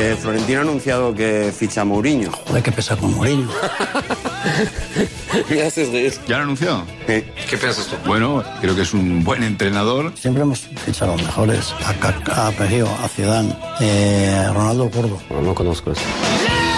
Florentino ha anunciado que ficha a Mourinho. Joder, que pesa con Mourinho. Me haces reír. ¿Ya lo anunció? Sí. ¿Qué piensas tú? Bueno, creo que es un buen entrenador. Siempre hemos fichado a los mejores. A Kaká, a Perio, a Zidane, Ronaldo Curdo. No conozco eso.